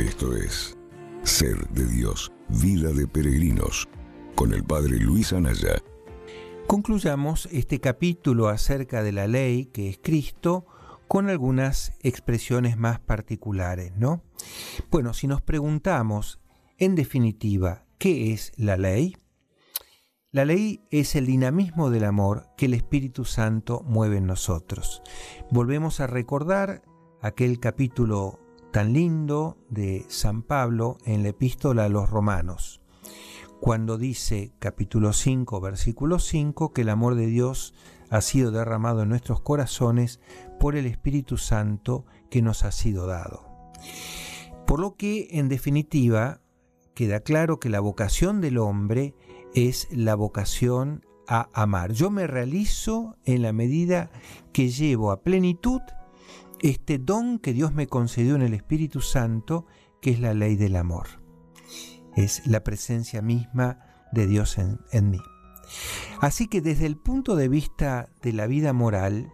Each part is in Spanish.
Esto es Ser de Dios, Vida de Peregrinos, con el Padre Luis Anaya. Concluyamos este capítulo acerca de la ley, que es Cristo, con algunas expresiones más particulares, ¿no? Bueno, si nos preguntamos, en definitiva, ¿qué es la ley? La ley es el dinamismo del amor que el Espíritu Santo mueve en nosotros. Volvemos a recordar aquel capítulo tan lindo de San Pablo en la Epístola a los Romanos, cuando dice, capítulo 5, versículo 5, que el amor de Dios ha sido derramado en nuestros corazones por el Espíritu Santo que nos ha sido dado. Por lo que, en definitiva, queda claro que la vocación del hombre es la vocación a amar. Yo me realizo en la medida que llevo a plenitud este don que Dios me concedió en el Espíritu Santo, que es la ley del amor. Es la presencia misma de Dios en mí. Así que desde el punto de vista de la vida moral,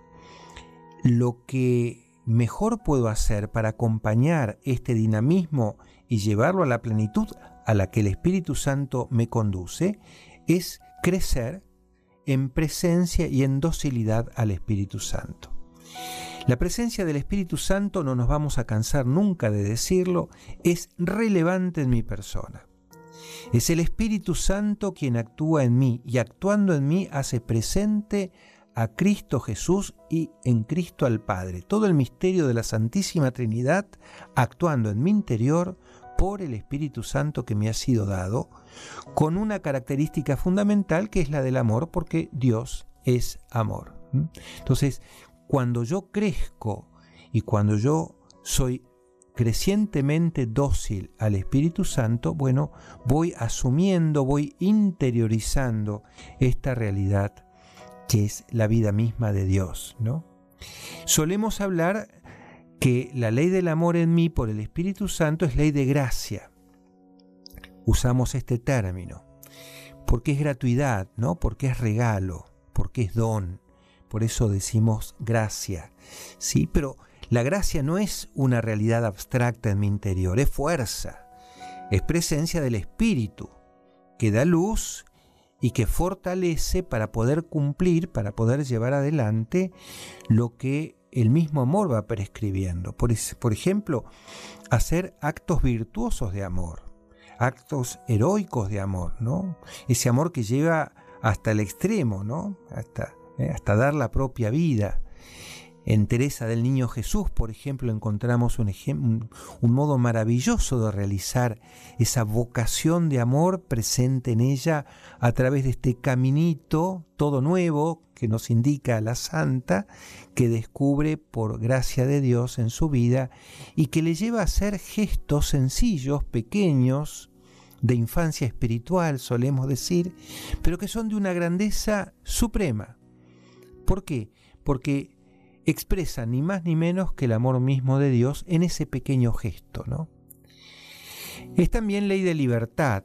lo que mejor puedo hacer para acompañar este dinamismo y llevarlo a la plenitud a la que el Espíritu Santo me conduce, es crecer en presencia y en docilidad al Espíritu Santo. La presencia del Espíritu Santo, no nos vamos a cansar nunca de decirlo, es relevante en mi persona. Es el Espíritu Santo quien actúa en mí y actuando en mí hace presente a Cristo Jesús y en Cristo al Padre. Todo el misterio de la Santísima Trinidad actuando en mi interior por el Espíritu Santo que me ha sido dado, con una característica fundamental que es la del amor, porque Dios es amor. Entonces, cuando yo crezco y cuando yo soy crecientemente dócil al Espíritu Santo, bueno, voy asumiendo, voy interiorizando esta realidad que es la vida misma de Dios, ¿no? Solemos hablar que la ley del amor en mí por el Espíritu Santo es ley de gracia. Usamos este término porque es gratuidad, ¿no? Porque es regalo, porque es don. Por eso decimos gracia, ¿sí? Pero la gracia no es una realidad abstracta en mi interior, es fuerza, es presencia del Espíritu que da luz y que fortalece para poder cumplir, para poder llevar adelante lo que el mismo amor va prescribiendo. Por ejemplo, hacer actos virtuosos de amor, actos heroicos de amor, ¿no? Ese amor que lleva hasta el extremo, ¿no? Hasta dar la propia vida. En Teresa del Niño Jesús, por ejemplo, encontramos un modo maravilloso de realizar esa vocación de amor presente en ella a través de este caminito todo nuevo que nos indica la santa, que descubre por gracia de Dios en su vida y que le lleva a hacer gestos sencillos, pequeños, de infancia espiritual, solemos decir, pero que son de una grandeza suprema. ¿Por qué? Porque expresa ni más ni menos que el amor mismo de Dios en ese pequeño gesto, ¿no? Es también ley de libertad,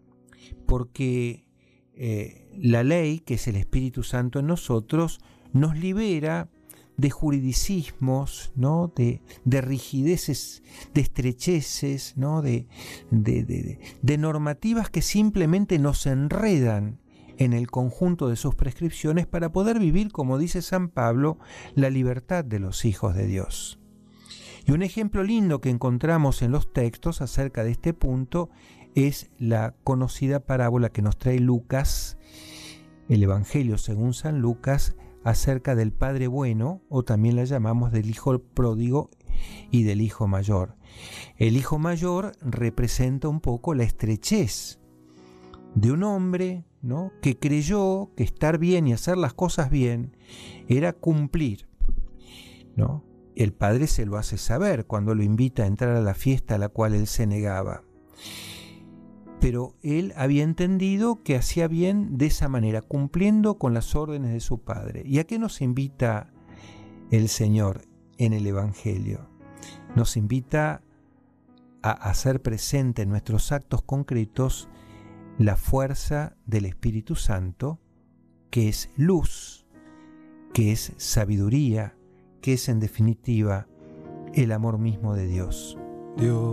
porque la ley, que es el Espíritu Santo en nosotros, nos libera de juridicismos, ¿no? de rigideces, de estrecheces, ¿no? de normativas que simplemente nos enredan en el conjunto de sus prescripciones para poder vivir, como dice San Pablo, la libertad de los hijos de Dios. Y un ejemplo lindo que encontramos en los textos acerca de este punto es la conocida parábola que nos trae Lucas, el Evangelio según San Lucas, acerca del Padre Bueno, o también la llamamos del Hijo Pródigo y del Hijo Mayor. El Hijo Mayor representa un poco la estrechez de un hombre, ¿no? Que creyó que estar bien y hacer las cosas bien era cumplir, ¿no? El padre se lo hace saber cuando lo invita a entrar a la fiesta a la cual él se negaba. Pero él había entendido que hacía bien de esa manera, cumpliendo con las órdenes de su padre. ¿Y a qué nos invita el Señor en el Evangelio? Nos invita a hacer presente en nuestros actos concretos la fuerza del Espíritu Santo, que es luz, que es sabiduría, que es en definitiva el amor mismo de Dios. Dios